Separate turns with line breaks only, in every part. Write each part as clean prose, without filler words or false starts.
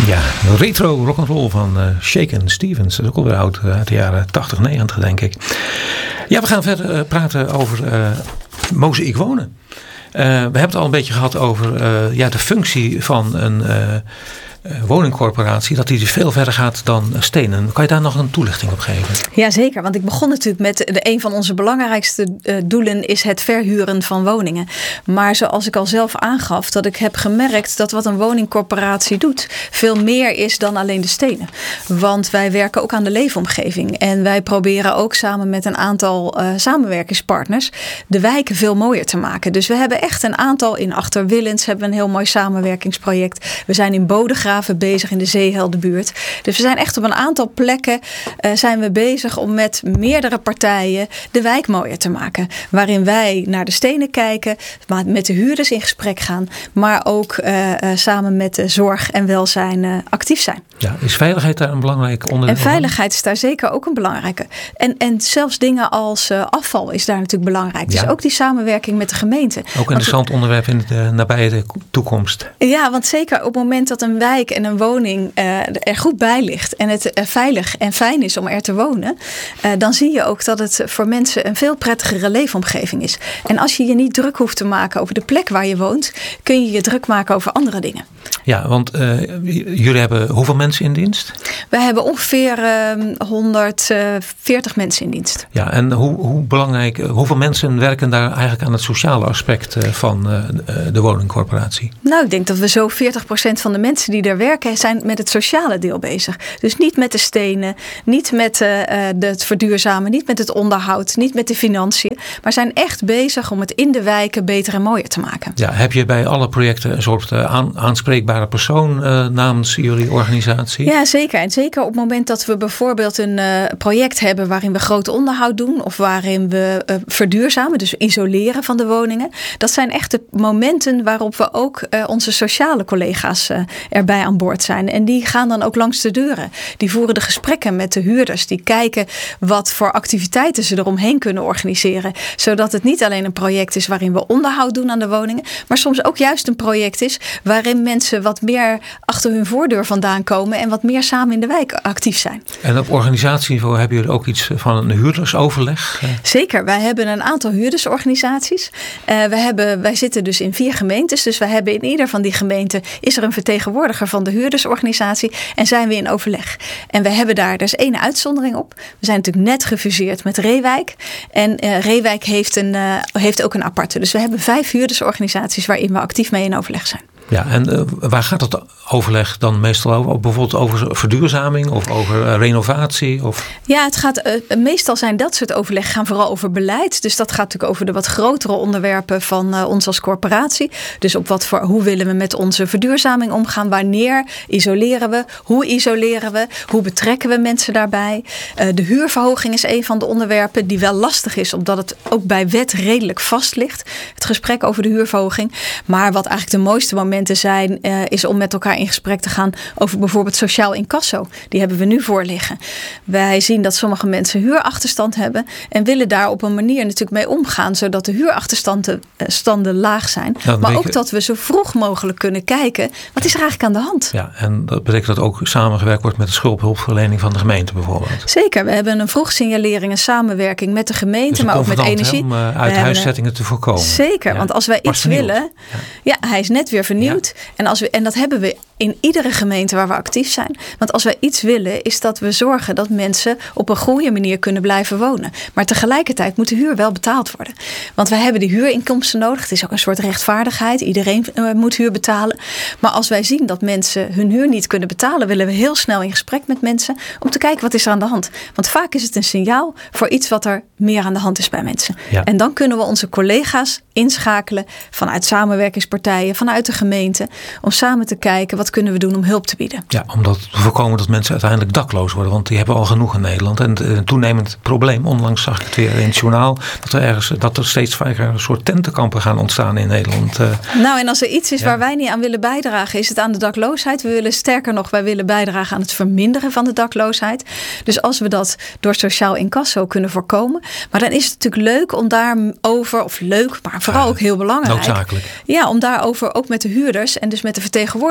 Ja, retro rock'n'roll van Shakin' Stevens. Dat is ook alweer oud, uit de jaren 80, 90 denk ik. Ja, we gaan verder praten over mozaïek wonen. We hebben het al een beetje gehad over de functie van een woningcorporatie. Dat die dus veel verder gaat dan stenen. Kan je daar nog een toelichting op geven?
Jazeker, want ik begon natuurlijk met een van onze belangrijkste doelen is het verhuren van woningen. Maar zoals ik al zelf aangaf, dat ik heb gemerkt dat wat een woningcorporatie doet veel meer is dan alleen de stenen. Want wij werken ook aan de leefomgeving. En wij proberen ook samen met een aantal samenwerkingspartners de wijken veel mooier te maken. Dus we hebben echt een aantal, in Achterwillens hebben we een heel mooi samenwerkingsproject. We zijn in Bodegraven bezig in de Zeeheldenbuurt. Dus we zijn echt op een aantal plekken zijn we bezig om met meerdere partijen de wijk mooier te maken. Waarin wij naar de stenen kijken, met de huurders in gesprek gaan, maar ook samen met de zorg en welzijn actief zijn.
Ja, is veiligheid daar een belangrijk onderdeel?
En veiligheid is daar zeker ook een belangrijke. En zelfs dingen als afval is daar natuurlijk belangrijk. Ja. Dus ook die samenwerking met de gemeente.
Ook een interessant onderwerp in de nabije toekomst.
Ja, want zeker op het moment dat een wijk en een woning er goed bij ligt en het veilig en fijn is om er te wonen, dan zie je ook dat het voor mensen een veel prettigere leefomgeving is. En als je je niet druk hoeft te maken over de plek waar je woont, kun je je druk maken over andere dingen.
Ja, want jullie hebben hoeveel mensen in dienst?
We hebben ongeveer 140 mensen in dienst.
Ja, en hoe belangrijk, hoeveel mensen werken daar eigenlijk aan het sociale aspect van de woningcorporatie?
Nou, ik denk dat we zo 40% van de mensen die daar werken zijn met het sociale deel bezig. Dus niet met de stenen, niet met het verduurzamen, niet met het onderhoud, niet met de financiën. Maar zijn echt bezig om het in de wijken beter en mooier te maken.
Ja, heb je bij alle projecten een soort aanspreekbare persoon namens jullie organisatie?
Ja, zeker. En zeker op het moment dat we bijvoorbeeld een project hebben waarin we groot onderhoud doen of waarin we verduurzamen, dus isoleren van de woningen. Dat zijn echt de momenten waarop we ook onze sociale collega's erbij aan boord zijn. En die gaan dan ook langs de deuren. Die voeren de gesprekken met de huurders. Die kijken wat voor activiteiten ze eromheen kunnen organiseren. Zodat het niet alleen een project is waarin we onderhoud doen aan de woningen. Maar soms ook juist een project is waarin mensen wat meer achter hun voordeur vandaan komen. En wat meer samen in de wijk actief zijn.
En op organisatieniveau hebben jullie ook iets van een huurdersoverleg?
Zeker. Wij hebben een aantal huurdersorganisaties. Wij zitten dus in 4 gemeentes. Dus wij hebben in ieder van die gemeenten is er een vertegenwoordiger van de huurdersorganisatie en zijn we in overleg. En we hebben daar dus 1 uitzondering op. We zijn natuurlijk net gefuseerd met Reewijk. En Reewijk heeft ook een aparte. Dus we hebben 5 huurdersorganisaties waarin we actief mee in overleg zijn.
Ja, en waar gaat het overleg dan meestal over? Bijvoorbeeld over verduurzaming of over renovatie? Of?
Ja, het gaat meestal zijn dat soort overleg gaan vooral over beleid. Dus dat gaat natuurlijk over de wat grotere onderwerpen van ons als corporatie. Dus op hoe willen we met onze verduurzaming omgaan? Wanneer isoleren we? Hoe isoleren we? Hoe betrekken we mensen daarbij? De huurverhoging is een van de onderwerpen die wel lastig is, omdat het ook bij wet redelijk vast ligt. Het gesprek over de huurverhoging. Maar wat eigenlijk de mooiste momenten zijn, is om met elkaar in gesprek te gaan over bijvoorbeeld sociaal incasso. Die hebben we nu voor liggen. Wij zien dat sommige mensen huurachterstand hebben en willen daar op een manier natuurlijk mee omgaan, zodat de huurachterstanden laag zijn. Ja, maar ook dat we zo vroeg mogelijk kunnen kijken, wat is er eigenlijk aan de hand?
Ja, en dat betekent dat ook samengewerkt wordt met de schuldhulpverlening van de gemeente bijvoorbeeld?
Zeker. We hebben een vroegsignalering en samenwerking met de gemeente, dus maar ook met energie.
Om uithuiszettingen te voorkomen.
Zeker, want als wij iets willen, hij is net weer vernieuwd. En dat hebben we in iedere gemeente waar we actief zijn. Want als wij iets willen, is dat we zorgen dat mensen op een goede manier kunnen blijven wonen. Maar tegelijkertijd moet de huur wel betaald worden. Want wij hebben die huurinkomsten nodig. Het is ook een soort rechtvaardigheid. Iedereen moet huur betalen. Maar als wij zien dat mensen hun huur niet kunnen betalen, willen we heel snel in gesprek met mensen om te kijken wat is er aan de hand. Want vaak is het een signaal voor iets wat er meer aan de hand is bij mensen. Ja. En dan kunnen we onze collega's inschakelen vanuit samenwerkingspartijen, vanuit de gemeente, om samen te kijken wat kunnen we doen om hulp te bieden.
Ja, om te voorkomen dat mensen uiteindelijk dakloos worden, want die hebben al genoeg in Nederland. En een toenemend probleem, onlangs zag ik het weer in het journaal, dat er steeds vaker een soort tentenkampen gaan ontstaan in Nederland.
Nou, en als er iets is waar wij niet aan willen bijdragen, is het aan de dakloosheid. Wij willen bijdragen aan het verminderen van de dakloosheid. Dus als we dat door sociaal incasso kunnen voorkomen. Maar dan is het natuurlijk leuk om daarover, maar vooral ook heel belangrijk.
Noodzakelijk.
Ja, om daarover ook met de huurders en dus met de vertegenwoordigers van de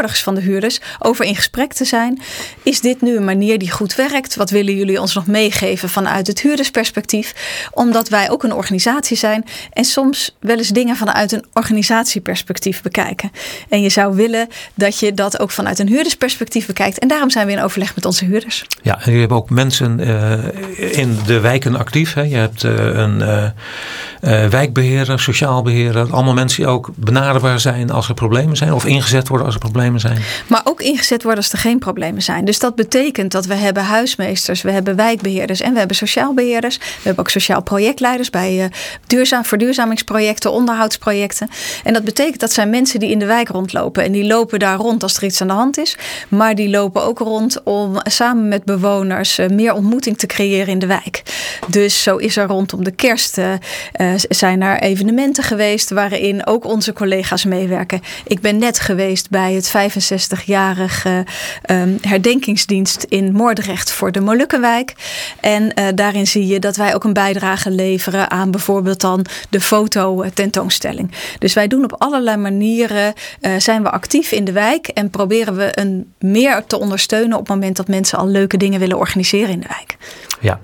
huurders over in gesprek te zijn. Is dit nu een manier die goed werkt? Wat willen jullie ons nog meegeven vanuit het huurdersperspectief? Omdat wij ook een organisatie zijn en soms wel eens dingen vanuit een organisatieperspectief bekijken. En je zou willen dat je dat ook vanuit een huurdersperspectief bekijkt. En daarom zijn we in overleg met onze huurders.
Ja, en jullie hebben ook mensen in de wijken actief. Hè? Je hebt een wijkbeheerder, sociaal beheerder. Allemaal mensen die ook benaderbaar zijn als er problemen zijn. Of ingezet worden als er problemen zijn.
Maar ook ingezet worden als er geen problemen zijn. Dus dat betekent dat we hebben huismeesters, we hebben wijkbeheerders en we hebben sociaal beheerders. We hebben ook sociaal projectleiders bij verduurzamingsprojecten, onderhoudsprojecten. En dat betekent dat zijn mensen die in de wijk rondlopen. En die lopen daar rond als er iets aan de hand is. Maar die lopen ook rond om samen met bewoners meer ontmoeting te creëren in de wijk. Dus zo is er rondom de kerst zijn er evenementen geweest waarin ook onze collega's meewerken. Ik ben net geweest bij het 65-jarige herdenkingsdienst in Moordrecht voor de Molukkenwijk. En daarin zie je dat wij ook een bijdrage leveren aan bijvoorbeeld dan de fototentoonstelling. Dus wij doen op allerlei manieren, zijn we actief in de wijk en proberen we meer te ondersteunen op het moment dat mensen al leuke dingen willen organiseren in de wijk.
Ja.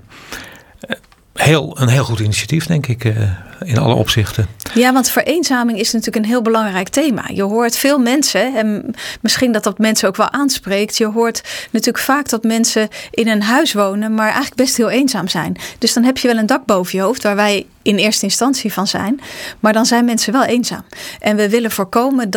Een heel goed initiatief, denk ik, in alle opzichten.
Ja, want vereenzaming is natuurlijk een heel belangrijk thema. Je hoort veel mensen, en misschien dat mensen ook wel aanspreekt. Je hoort natuurlijk vaak dat mensen in een huis wonen, maar eigenlijk best heel eenzaam zijn. Dus dan heb je wel een dak boven je hoofd, waar wij in eerste instantie van zijn. Maar dan zijn mensen wel eenzaam. En we willen voorkomen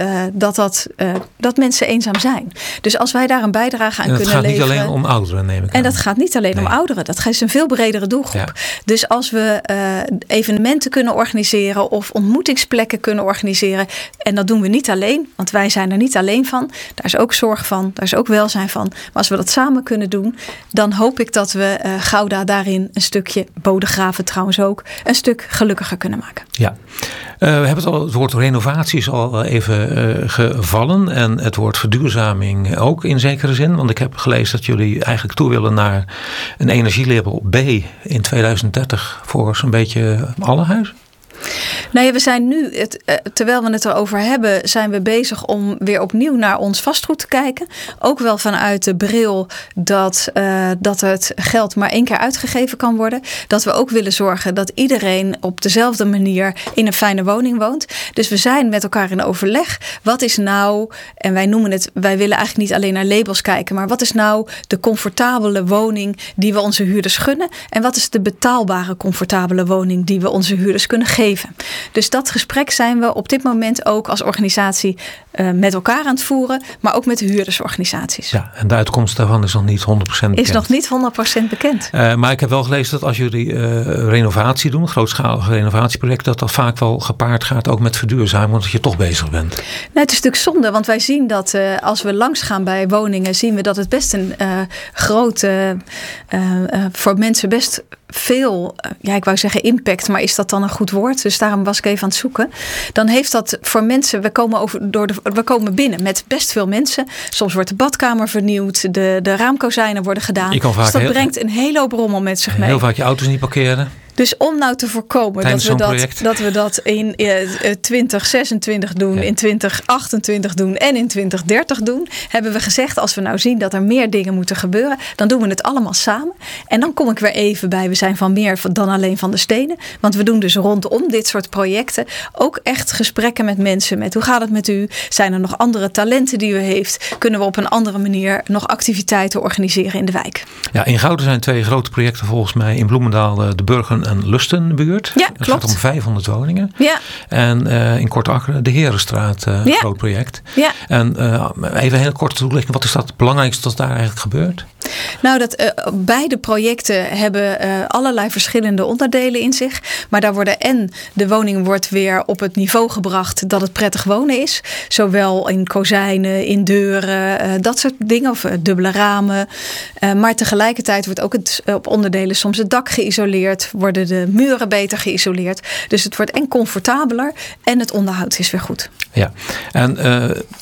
dat mensen eenzaam zijn. Dus als wij daar een bijdrage aan kunnen leveren.
En dat gaat niet alleen om ouderen, neem ik aan.
En dat gaat niet alleen om ouderen. Dat is een veel bredere doelgroep. Ja. Dus als we evenementen kunnen organiseren of ontmoetingsplekken kunnen organiseren. En dat doen we niet alleen, want wij zijn er niet alleen van. Daar is ook zorg van, daar is ook welzijn van. Maar als we dat samen kunnen doen, dan hoop ik dat we Gouda daarin een stukje, Bodegraven trouwens ook, een stuk gelukkiger kunnen maken.
Ja, we hebben het woord renovatie is al even gevallen. En het woord verduurzaming ook in zekere zin. Want ik heb gelezen dat jullie eigenlijk toe willen naar een energielabel B in 2030 voor zo'n beetje alle huizen.
Nou ja, we zijn nu, terwijl we het erover hebben, zijn we bezig om weer opnieuw naar ons vastgoed te kijken. Ook wel vanuit de bril dat het geld maar 1 keer uitgegeven kan worden. Dat we ook willen zorgen dat iedereen op dezelfde manier in een fijne woning woont. Dus we zijn met elkaar in overleg. Wat is nou, en wij willen eigenlijk niet alleen naar labels kijken, maar wat is nou de comfortabele woning die we onze huurders gunnen? En wat is de betaalbare comfortabele woning die we onze huurders kunnen geven? Dus dat gesprek zijn we op dit moment ook als organisatie met elkaar aan het voeren, maar ook met de huurdersorganisaties.
Ja, en de uitkomst daarvan is nog niet 100% bekend.
Is nog niet 100% bekend.
Maar ik heb wel gelezen dat als jullie renovatie doen, grootschalige renovatieprojecten, dat vaak wel gepaard gaat ook met verduurzaming, omdat je toch bezig bent.
Nou, het is natuurlijk zonde, want wij zien dat als we langs gaan bij woningen, zien we dat het best een grote, voor mensen best veel, ik wou zeggen impact, maar is dat dan een goed woord? Dus daarom was ik even aan het zoeken. Dan heeft dat voor mensen, we komen binnen met best veel mensen. Soms wordt de badkamer vernieuwd, de raamkozijnen worden gedaan. Dus dat brengt een hele hoop rommel met zich mee.
Heel vaak je auto's niet parkeren.
Dus om nou te voorkomen dat we dat in 2026 doen, in 2028 doen en in 2030 doen, hebben we gezegd, als we nou zien dat er meer dingen moeten gebeuren, dan doen we het allemaal samen. En dan kom ik weer even bij, we zijn van meer dan alleen van de stenen. Want we doen dus rondom dit soort projecten ook echt gesprekken met mensen. Met hoe gaat het met u? Zijn er nog andere talenten die u heeft? Kunnen we op een andere manier nog activiteiten organiseren in de wijk?
Ja, in Gouda zijn 2 grote projecten volgens mij. In Bloemendaal de Burgen en Lustenbuurt.
Ja,
klopt. Het gaat om 500 woningen.
Ja.
En in Kort Akkeren de Herenstraat, groot project.
Ja.
En even heel kort toelichten, wat is dat het belangrijkste dat daar eigenlijk gebeurt?
Nou, beide projecten hebben allerlei verschillende onderdelen in zich. Maar daar de woning wordt weer op het niveau gebracht dat het prettig wonen is. Zowel in kozijnen, in deuren, dat soort dingen. Of dubbele ramen. Maar tegelijkertijd wordt ook op onderdelen soms het dak geïsoleerd. Worden de muren beter geïsoleerd. Dus het wordt comfortabeler en het onderhoud is weer goed.
Ja, en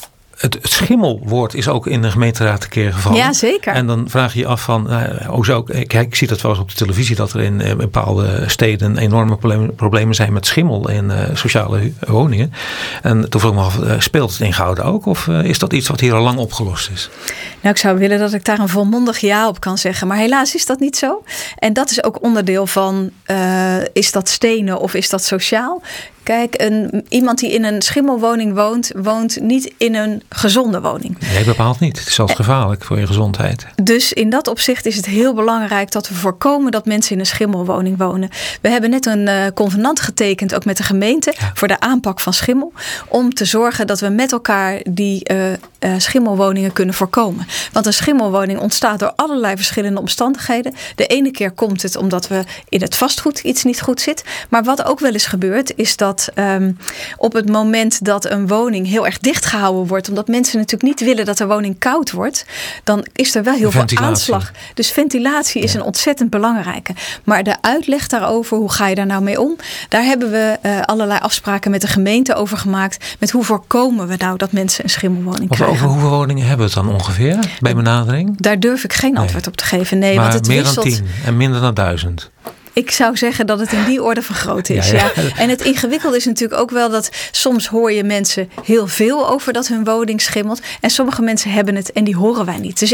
Het schimmelwoord is ook in de gemeenteraad een keer gevallen.
Ja, zeker.
En dan vraag je je af van, hoezo? Kijk, ik zie dat wel eens op de televisie, dat er in bepaalde steden enorme problemen zijn met schimmel in sociale woningen. En toen vroeg ik me af, speelt het in Gouda ook? Of is dat iets wat hier al lang opgelost is?
Nou, ik zou willen dat ik daar een volmondig ja op kan zeggen. Maar helaas is dat niet zo. En dat is ook onderdeel van, is dat stenen of is dat sociaal? Kijk, iemand die in een schimmelwoning woont niet in een gezonde woning.
Nee, bepaald niet. Het is zelfs gevaarlijk voor je gezondheid.
Dus in dat opzicht is het heel belangrijk dat we voorkomen dat mensen in een schimmelwoning wonen. We hebben net een convenant getekend, ook met de gemeente, voor de aanpak van schimmel. Om te zorgen dat we met elkaar die schimmelwoningen kunnen voorkomen. Want een schimmelwoning ontstaat door allerlei verschillende omstandigheden. De ene keer komt het omdat we in het vastgoed iets niet goed zit. Maar wat ook wel eens gebeurt, is dat op het moment dat een woning heel erg dichtgehouden wordt, omdat mensen natuurlijk niet willen dat de woning koud wordt, dan is er wel heel veel aanslag. Dus ventilatie is een ontzettend belangrijke. Maar de uitleg daarover, hoe ga je daar nou mee om? Daar hebben we allerlei afspraken met de gemeente over gemaakt. Met hoe voorkomen we nou dat mensen een schimmelwoning krijgen?
Over hoeveel woningen hebben we het dan ongeveer bij benadering?
Daar durf ik geen antwoord op te geven. Nee,
maar
want het
meer
wisselt.
Dan 10 en minder dan 1000.
Ik zou zeggen dat het in die orde van grootte is. Ja. En het ingewikkelde is natuurlijk ook wel dat soms hoor je mensen heel veel over dat hun woning schimmelt. En sommige mensen hebben het en die horen wij niet. Dus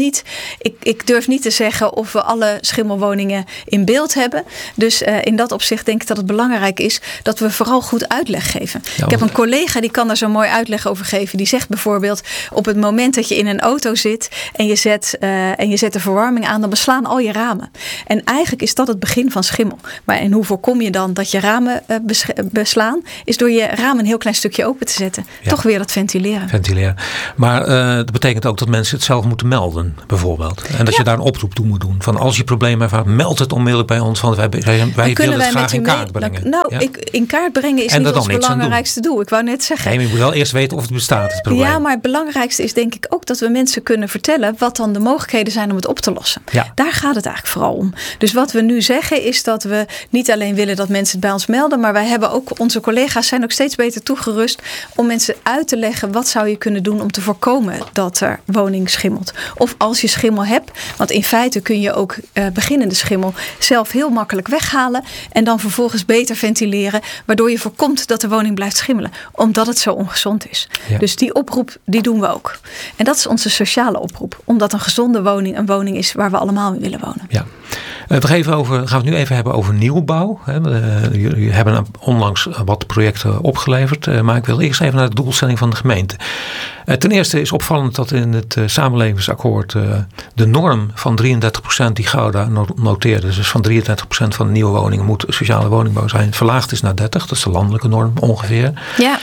ik durf niet te zeggen of we alle schimmelwoningen in beeld hebben. Dus in dat opzicht denk ik dat het belangrijk is dat we vooral goed uitleg geven. Ja, ik heb een collega die kan daar zo mooi uitleg over geven. Die zegt bijvoorbeeld op het moment dat je in een auto zit en je zet de verwarming aan, dan beslaan al je ramen. En eigenlijk is dat het begin van schimmel. En hoe voorkom je dan dat je ramen beslaan? Is door je ramen een heel klein stukje open te zetten. Ja. Toch weer dat ventileren.
Maar dat betekent ook dat mensen het zelf moeten melden, bijvoorbeeld. En dat je daar een oproep toe moet doen. Van als je problemen ervaart, meld het onmiddellijk bij ons. Want wij willen het graag in kaart brengen.
In kaart brengen is niet ons belangrijkste doel. Ik wou net zeggen.
Nee, maar je moet wel eerst weten of het bestaat, het probleem.
Ja, maar het belangrijkste is denk ik ook dat we mensen kunnen vertellen wat dan de mogelijkheden zijn om het op te lossen. Ja. Daar gaat het eigenlijk vooral om. Dus wat we nu zeggen is dat we niet alleen willen dat mensen het bij ons melden, maar wij hebben ook, onze collega's zijn ook steeds beter toegerust om mensen uit te leggen wat zou je kunnen doen om te voorkomen dat er woning schimmelt. Of als je schimmel hebt, want in feite kun je ook beginnende schimmel zelf heel makkelijk weghalen en dan vervolgens beter ventileren, waardoor je voorkomt dat de woning blijft schimmelen, omdat het zo ongezond is. Ja. Dus die oproep, die doen we ook. En dat is onze sociale oproep, omdat een gezonde woning een woning is waar we allemaal in willen wonen.
Ja. Gaan we het nu even hebben over nieuwbouw. Jullie hebben onlangs wat projecten opgeleverd. Maar ik wil eerst even naar de doelstelling van de gemeente. Ten eerste is opvallend dat in het samenlevingsakkoord de norm van 33% die Gouda noteerde. Dus van 33% van de nieuwe woningen moet sociale woningbouw zijn. Verlaagd is naar 30%. Dat is de landelijke norm ongeveer. Ja.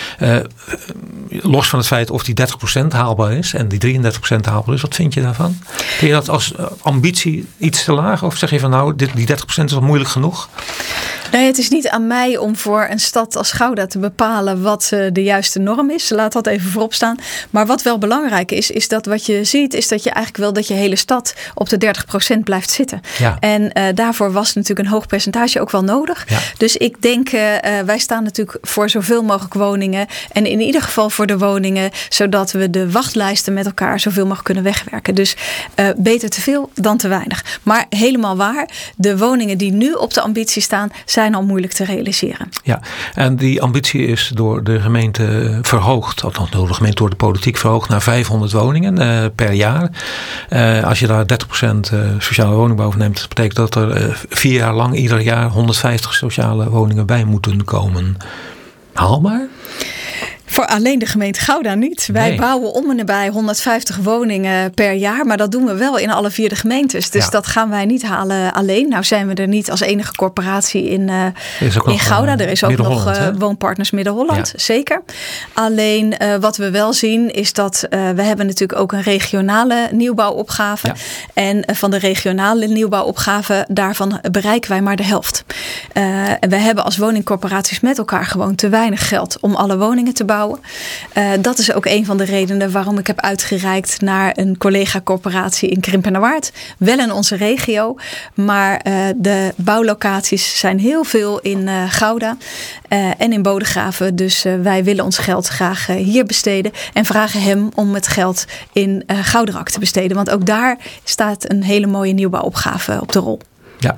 Los van het feit of die 30% haalbaar is en die 33% haalbaar is. Wat vind je daarvan? Vind je dat als ambitie iets te laag? Of zeg je van nou, die 30% is al moeilijk genoeg?
Nee, het is niet aan mij om voor een stad als Gouda te bepalen wat de juiste norm is. Laat dat even voorop staan. Maar wat wel belangrijk is dat wat je ziet, is dat je eigenlijk wil dat je hele stad op de 30% blijft zitten. Ja. En daarvoor was natuurlijk een hoog percentage ook wel nodig. Ja. Dus ik denk, wij staan natuurlijk voor zoveel mogelijk woningen. En in ieder geval voor de woningen, zodat we de wachtlijsten met elkaar zoveel mogelijk kunnen wegwerken. Dus beter te veel dan te weinig. Maar helemaal waar, de woningen die nu op de ambitie staan, zijn al moeilijk te realiseren. Ja,
en die ambitie is door de gemeente verhoogd, althans door de politiek verhoogd naar 500 woningen per jaar. Als je daar 30% sociale woningbouw van neemt, dat betekent dat er 4 jaar lang ieder jaar 150 sociale woningen bij moeten komen. Haalbaar?
Voor alleen de gemeente Gouda niet. Wij bouwen om en nabij 150 woningen per jaar. Maar dat doen we wel in alle 4 gemeentes. Dus dat gaan wij niet halen alleen. Nou zijn we er niet als enige corporatie in Gouda. Er is ook nog Woonpartners Midden-Holland. Ja. Zeker. Alleen wat we wel zien is dat we hebben natuurlijk ook een regionale nieuwbouwopgave. Ja. En van de regionale nieuwbouwopgave daarvan bereiken wij maar de helft. We hebben als woningcorporaties met elkaar gewoon te weinig geld om alle woningen te bouwen. bouwen. Dat is ook een van de redenen waarom ik heb uitgereikt naar een collega-corporatie in Krimpenerwaard. Wel in onze regio, maar de bouwlocaties zijn heel veel in Gouda en in Bodegraven. Dus wij willen ons geld graag hier besteden en vragen hem om het geld in Gouderak te besteden. Want ook daar staat een hele mooie nieuwbouwopgave op de rol.
Ja.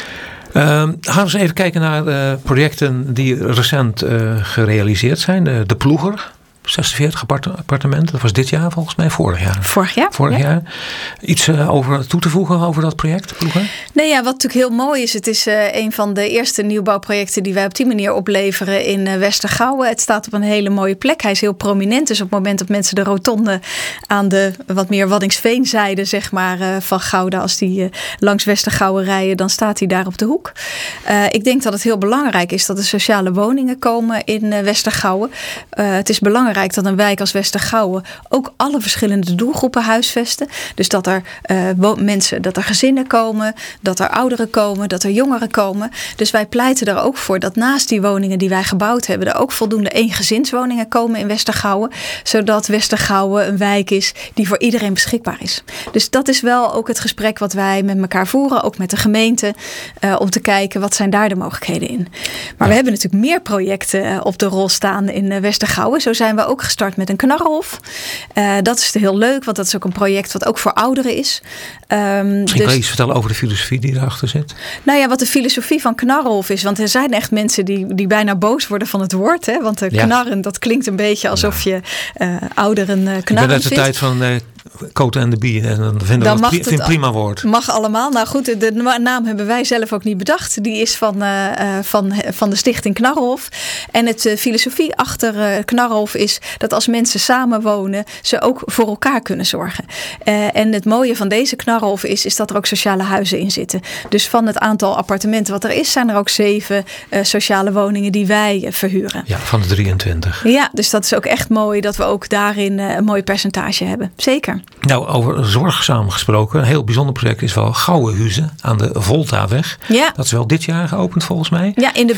Gaan we eens even kijken naar projecten die recent gerealiseerd zijn. De Ploeger, 46 appartementen. Dat was dit jaar volgens mij, vorig jaar. Vorig jaar. Iets over toe te voegen over dat project, Ploeger?
Nee, ja, wat natuurlijk heel mooi is. Het is een van de eerste nieuwbouwprojecten die wij op die manier opleveren in Westergouwen. Het staat op een hele mooie plek. Hij is heel prominent. Dus op het moment dat mensen de rotonde aan de wat meer Waddinxveen-zijde zeg maar, van Gouda, als die langs Westergouwen rijden, dan staat hij daar op de hoek. Ik denk dat het heel belangrijk is dat er sociale woningen komen in Westergouwen. Het is belangrijk dat een wijk als Westergouwen ook alle verschillende doelgroepen huisvesten. Dus dat er dat er gezinnen komen, dat er ouderen komen, dat er jongeren komen. Dus wij pleiten er ook voor dat naast die woningen die wij gebouwd hebben, er ook voldoende eengezinswoningen komen in Westergouwen. Zodat Westergouwen een wijk is die voor iedereen beschikbaar is. Dus dat is wel ook het gesprek wat wij met elkaar voeren, ook met de gemeente, om te kijken wat zijn daar de mogelijkheden in. Maar we hebben natuurlijk meer projecten op de rol staan in Westergouwen. Zo zijn we ook gestart met een knarrenhof. Dat is heel leuk, want dat is ook een project wat ook voor ouderen is.
Misschien kan je iets vertellen over de filosofie die erachter zit?
Nou ja, wat de filosofie van knarrenhof is. Want er zijn echt mensen die bijna boos worden van het woord. Hè? Want knarren, dat klinkt een beetje alsof je ouderen knarren vindt. Ik ben
uit de tijd van Koten en de Bie. En dan vinden we het een prima woord.
Mag allemaal. Nou goed, de naam hebben wij zelf ook niet bedacht. Die is van de stichting Knarrenhof. En het filosofie achter Knarrenhof is dat als mensen samenwonen, ze ook voor elkaar kunnen zorgen. En het mooie van deze Knarrenhof is dat er ook sociale huizen in zitten. Dus van het aantal appartementen wat er is, zijn er ook 7 sociale woningen die wij verhuren.
Ja, van de 23.
Ja, dus dat is ook echt mooi dat we ook daarin een mooi percentage hebben. Zeker.
Nou, over zorgzaam gesproken, een heel bijzonder project is wel Gouwenhuizen aan de Voltaweg. Ja. Dat is wel dit jaar geopend volgens mij.
Ja, in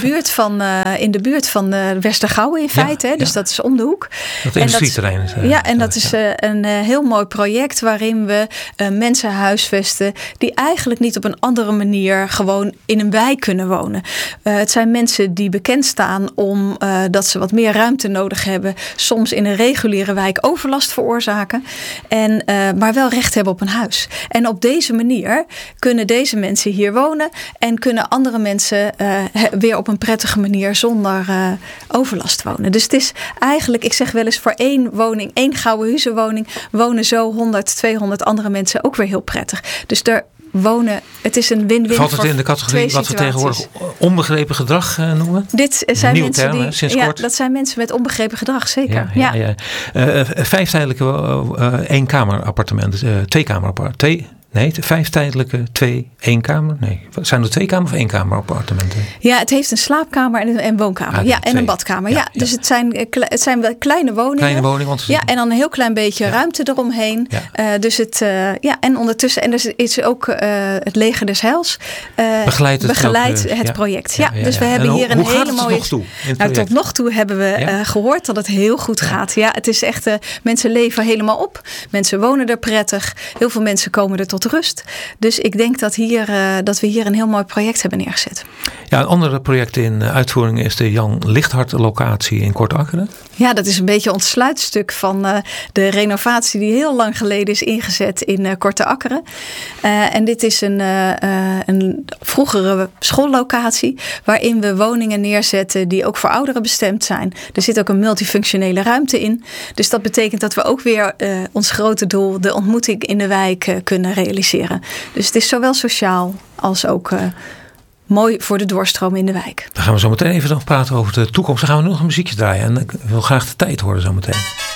de buurt van Westergouwen in feite. Hè? Dus dat is om de hoek.
Dat industrieterrein is.
Dat is een heel mooi project waarin we mensen huisvesten die eigenlijk niet op een andere manier gewoon in een wijk kunnen wonen. Het zijn mensen die bekend staan dat ze wat meer ruimte nodig hebben. Soms in een reguliere wijk overlast veroorzaken. Maar wel recht hebben op een huis. En op deze manier kunnen deze mensen hier wonen en kunnen andere mensen weer op een prettige manier zonder overlast wonen. Dus het is eigenlijk, ik zeg wel eens, voor één Gouwenhuizenwoning wonen zo 100, 200 andere mensen ook weer heel prettig. Dus het is een win-win.
Valt het in de categorie wat we tegenwoordig onbegrepen gedrag noemen?
Dit zijn
nieuwe
mensen
termen, sinds kort.
Dat zijn mensen met onbegrepen gedrag, zeker.
Ja. 5 tijdelijke 1-kamerappartementen, 5 tijdelijke 1 kamer. Nee, zijn er 2 kamer of 1 kamer appartementen? Ja,
het heeft een slaapkamer en een woonkamer. En een badkamer. Ja. Dus het zijn wel kleine woningen.
Kleine woningen.
En dan een heel klein beetje ruimte eromheen. Ja. Dus en ondertussen, en er is ook het Leger des Heils begeleidt het project. Ja. Dus we hebben hier een hele mooie. Tot nog toe hebben we gehoord dat het heel goed gaat. Ja, het is echt, mensen leven helemaal op. Mensen wonen er prettig. Heel veel mensen komen er tot rust. Dus ik denk dat we hier een heel mooi project hebben neergezet.
Ja, een ander project in uitvoering is de Jan Lichthart locatie in Korte Akkeren.
Ja, dat is een beetje ons sluitstuk van de renovatie die heel lang geleden is ingezet in Korte Akkeren. En dit is een vroegere schoollocatie waarin we woningen neerzetten die ook voor ouderen bestemd zijn. Er zit ook een multifunctionele ruimte in. Dus dat betekent dat we ook weer ons grote doel, de ontmoeting in de wijk, kunnen realiseren. Dus het is zowel sociaal als ook mooi voor de doorstroom in de wijk.
Dan gaan we zo meteen even nog praten over de toekomst. Dan gaan we nog een muziekje draaien. En ik wil graag de tijd horen zo meteen.